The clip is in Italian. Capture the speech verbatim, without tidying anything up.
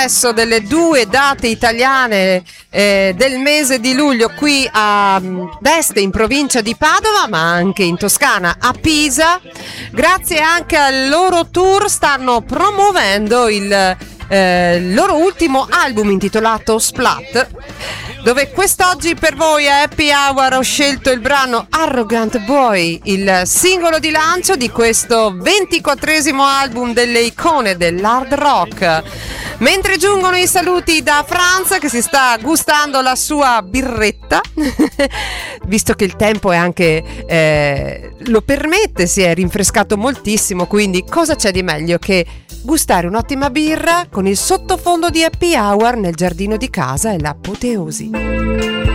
successo delle due date italiane eh, del mese di luglio qui a Este, in provincia di Padova, ma anche in Toscana, a Pisa. Grazie anche al loro tour stanno promuovendo il eh, loro ultimo album intitolato Splat, dove quest'oggi per voi a Happy Hour ho scelto il brano Arrogant Boy, il singolo di lancio di questo ventiquattresimo album delle icone dell'hard rock. Mentre giungono i saluti da Franz, che si sta gustando la sua birretta, visto che il tempo è anche eh, lo permette, si è rinfrescato moltissimo, quindi cosa c'è di meglio che gustare un'ottima birra con il sottofondo di Happy Hour nel giardino di casa è l'apoteosi.